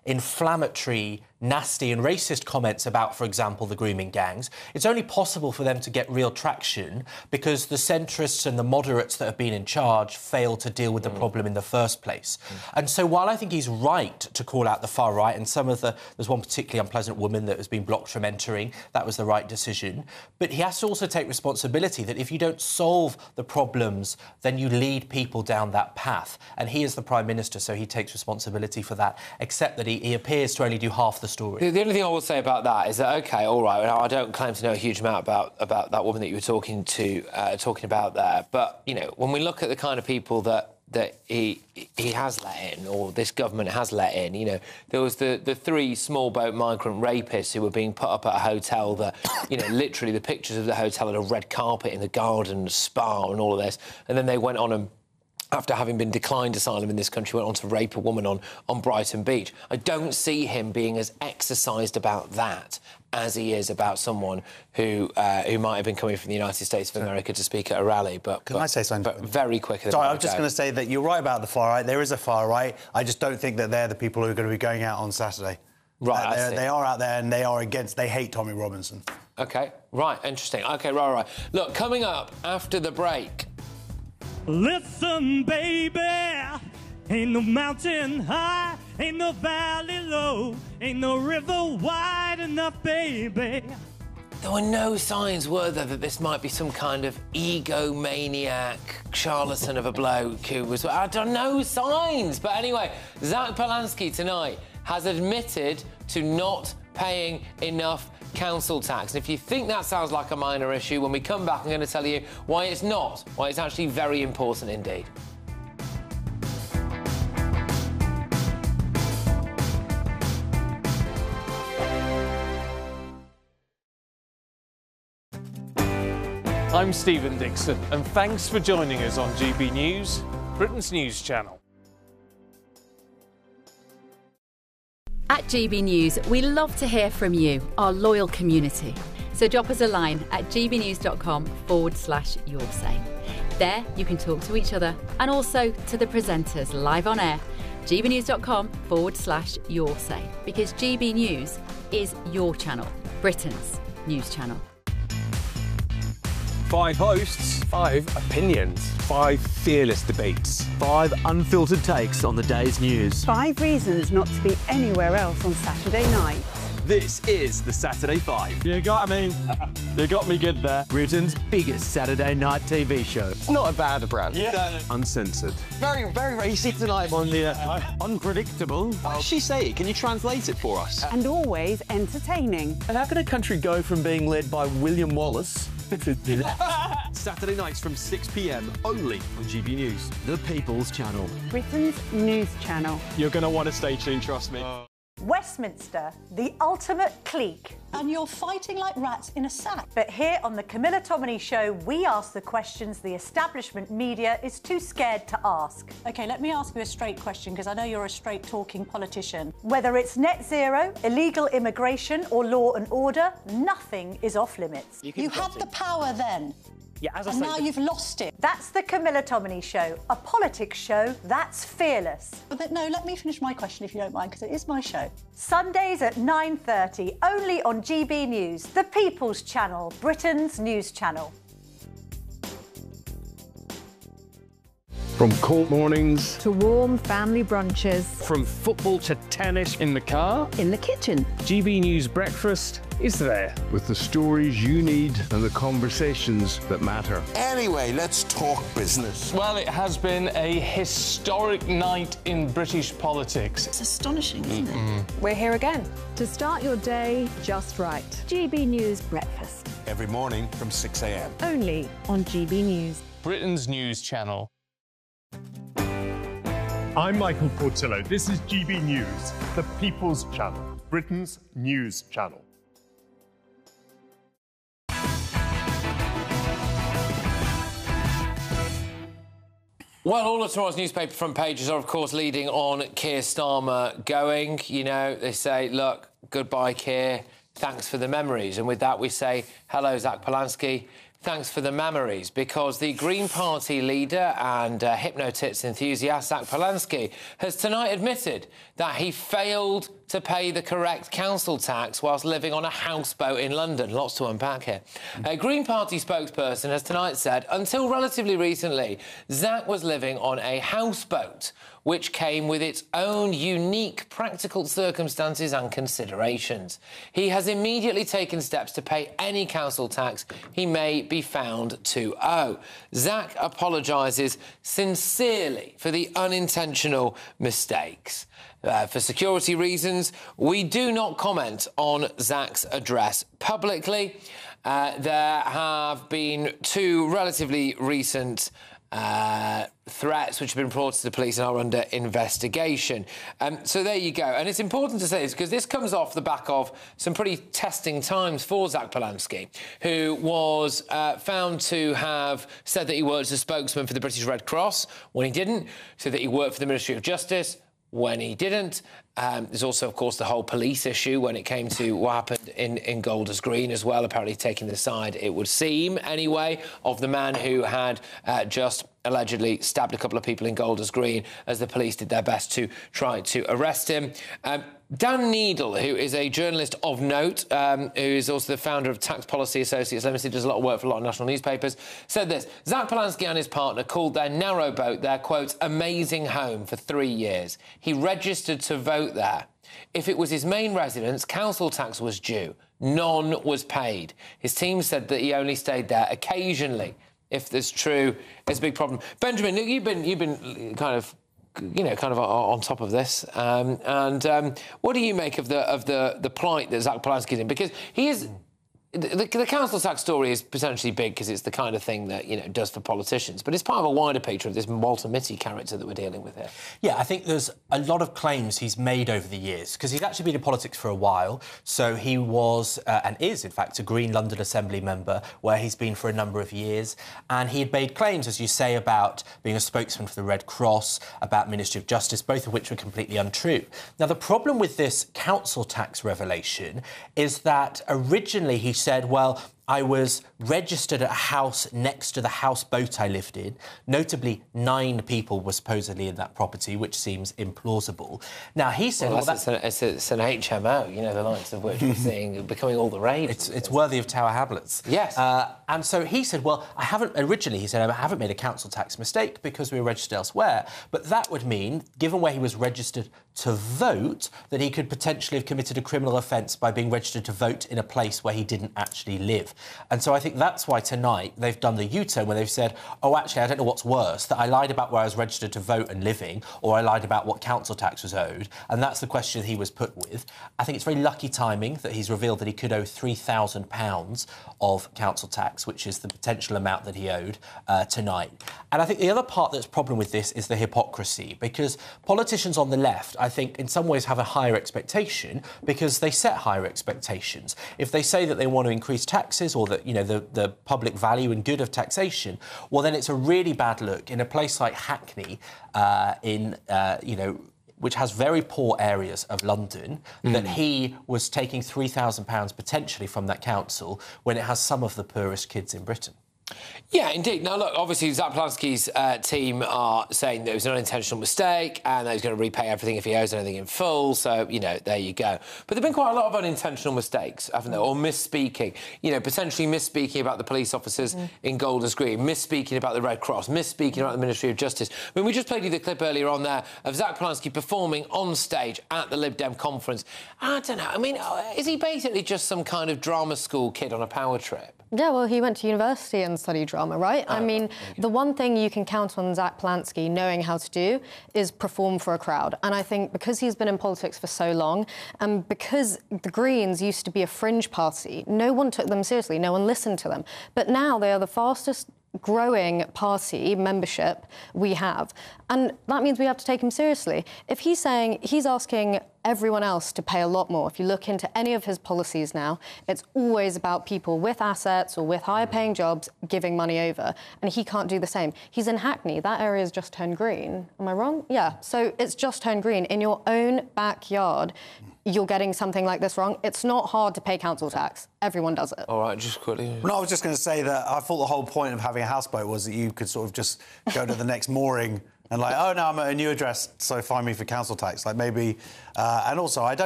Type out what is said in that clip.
inflammatory, nasty and racist comments about, for example, the grooming gangs, it's only possible for them to get real traction because the centrists and the moderates that have been in charge failed to deal with the problem in the first place. And so while I think he's right to call out the far right, and there's one particularly unpleasant woman that has been blocked from entering, that was the right decision, but he has to also take responsibility that if you don't solve the problems, then you lead people down that path. And he is the Prime Minister, so he takes responsibility for that, except that he appears to only do half the story. The only thing I will say about that is that, OK, all right, I don't claim to know a huge amount about that woman that you were talking about there, but, you know, when we look at the kind of people that he has let in, or this government has let in, you know, there was the 3 small boat migrant rapists who were being put up at a hotel that, you know, literally the pictures of the hotel had a red carpet in the garden, spa and all of this, and then they went on and, after having been declined asylum in this country, went on to rape a woman on Brighton Beach. I don't see him being as exercised about that as he is about someone who might have been coming from the United States of America to speak at a rally. Can I say something? But very quickly. Sorry, I was just going to say that you're right about the far right. There is a far right. I just don't think that they're the people who are going to be going out on Saturday. Right, they are out there and they are they hate Tommy Robinson. OK, right, interesting. OK, right. Look, coming up after the break... Listen, baby, ain't no mountain high, ain't no valley low, ain't no river wide enough, baby. There were no signs, were there, that this might be some kind of egomaniac charlatan of a bloke who was... I don't know, signs! But anyway, Zach Polanski tonight has admitted to not paying enough council tax. And if you think that sounds like a minor issue, when we come back, I'm going to tell you why it's not, why it's actually very important indeed. I'm Stephen Dixon, and thanks for joining us on GB News, Britain's news channel. At GB News, we love to hear from you, our loyal community. So drop us a line at gbnews.com/yoursay. There you can talk to each other and also to the presenters live on air. gbnews.com/yoursay, because GB News is your channel, Britain's news channel. 5 hosts, 5 opinions, 5 fearless debates, 5 unfiltered takes on the day's news. 5 reasons not to be anywhere else on Saturday night. This is the Saturday 5. You got me good there. Britain's biggest Saturday night TV show. It's not a bad brand. Yeah. Uncensored. Very, very racist tonight. On the unpredictable. What did she say? Can you translate it for us? And always entertaining. And how can a country go from being led by William Wallace Saturday nights from 6 p.m. only on GB News. The People's Channel. Britain's news channel. You're going to want to stay tuned, trust me. Westminster, the ultimate clique. And you're fighting like rats in a sack. But here on the Camilla Tominey Show, we ask the questions the establishment media is too scared to ask. OK, let me ask you a straight question, because I know you're a straight-talking politician. Whether it's net zero, illegal immigration or law and order, nothing is off limits. You had the power then. Yeah, as I and say, now you've lost it. That's the Camilla Tominey Show, a politics show that's fearless. But no, let me finish my question if you don't mind, because it is my show. Sundays at 9:30, only on GB News, the People's Channel, Britain's news channel. From court mornings To warm family brunches. from football to tennis in the car, In the kitchen. GB News Breakfast is there with the stories you need and the conversations that matter. Anyway, let's talk business. Well, it has been a historic night in British politics. It's astonishing, isn't it? We're here again. To start your day just right. GB News Breakfast. Every morning from 6 a.m. Only on GB News. Britain's news channel. I'm Michael Portillo. This is GB News, the People's Channel, Britain's news channel. Well, all of tomorrow's newspaper front pages are, of course, leading on Keir Starmer going. You know, they say, look, goodbye, Keir. Thanks for the memories. And with that, we say, hello, Zach Polanski. Thanks for the memories, because the Green Party leader and Hypnotits enthusiast Zach Polansky has tonight admitted that he failed to pay the correct council tax whilst living on a houseboat in London. Lots to unpack here. A Green Party spokesperson has tonight said, until relatively recently, Zach was living on a houseboat, which came with its own unique practical circumstances and considerations. He has immediately taken steps to pay any council tax he may be found to owe. Zach apologises sincerely for the unintentional mistakes. For security reasons, we do not comment on Zach's address publicly. There have been two relatively recent threats which have been brought to the police and are under investigation. So there you go. And it's important to say this because this comes off the back of some pretty testing times for Zach Polansky, who was found to have said that he worked as a spokesman for the British Red Cross when he didn't, said that he worked for the Ministry of Justice when he didn't. There's also, of course, the whole police issue when it came to what happened in Golders Green as well, apparently taking the side, it would seem, anyway, of the man who had just allegedly stabbed a couple of people in Golders Green as the police did their best to try to arrest him. Dan Needle, who is a journalist of note, who is also the founder of Tax Policy Associates Limited, does a lot of work for a lot of national newspapers, said this: Zach Polansky and his partner called their narrowboat their, quote, amazing home for 3 years. He registered to vote there. If it was his main residence, council tax was due. None was paid. His team said that he only stayed there occasionally. If that's true, it's a big problem. Benjamin, look, you've been kind of on top of this. What do you make of the plight that Zach Polansky's in? Because he is. The council tax story is potentially big because it's the kind of thing that, you know, does for politicians, but it's part of a wider picture of this Walter Mitty character that we're dealing with here. Yeah, I think there's a lot of claims he's made over the years, because he's actually been in politics for a while. So he was, and is, in fact, a Green London Assembly member, where he's been for a number of years. And he had made claims, as you say, about being a spokesman for the Red Cross, about Ministry of Justice, both of which were completely untrue. Now, the problem with this council tax revelation is that originally he said, well, I was registered at a house next to the houseboat I lived in. Notably, 9 people were supposedly in that property, which seems implausible. Now, he said... Well, it's an HMO, you know, the likes of which we're seeing becoming all the rage. It's worthy of Tower Hamlets. Yes. And so he said, well, I haven't made a council tax mistake because we were registered elsewhere. But that would mean, given where he was registered to vote, that he could potentially have committed a criminal offence by being registered to vote in a place where he didn't actually live. And so I think that's why tonight they've done the U-turn, where they've said, oh, actually, I don't know what's worse, that I lied about where I was registered to vote and living, or I lied about what council tax was owed. And that's the question he was put with. I think it's very lucky timing that he's revealed that he could owe £3,000 of council tax, which is the potential amount that he owed tonight. And I think the other part that's a problem with this is the hypocrisy, because politicians on the left, I think, in some ways have a higher expectation because they set higher expectations. If they say that they want to increase taxes, or that, you know, the public value and good of taxation, well, then it's a really bad look in a place like Hackney, which has very poor areas of London, that he was taking £3,000 potentially from that council when it has some of the poorest kids in Britain. Yeah, indeed. Now, look, obviously, Zach Polansky's team are saying that it was an unintentional mistake and that he's going to repay everything if he owes anything in full. So, you know, there you go. But there have been quite a lot of unintentional mistakes, haven't there? Or misspeaking. You know, potentially misspeaking about the police officers in Golders Green, misspeaking about the Red Cross, misspeaking about the Ministry of Justice. I mean, we just played you the clip earlier on there of Zach Polansky performing on stage at the Lib Dem conference. I don't know. I mean, is he basically just some kind of drama school kid on a power trip? Yeah, well, he went to university and studied drama, right? I mean, the one thing you can count on Zach Polansky knowing how to do is perform for a crowd. And I think because he's been in politics for so long, and because the Greens used to be a fringe party, no one took them seriously, no one listened to them. But now they are the fastest growing party membership we have, and that means we have to take him seriously. If he's saying he's asking everyone else to pay a lot more. If you look into any of his policies now, it's always about people with assets or with higher-paying jobs giving money over, and he can't do the same. He's in Hackney. That area has just turned green. Am I wrong? Yeah. So it's just turned green. In your own backyard, you're getting something like this wrong. It's not hard to pay council tax. Everyone does it. All right, just quickly. No, I was just going to say that I thought the whole point of having a houseboat was that you could sort of just go to the next mooring and like, oh, no, I'm at a new address, so fine me for council tax. Like maybe... and also, I don't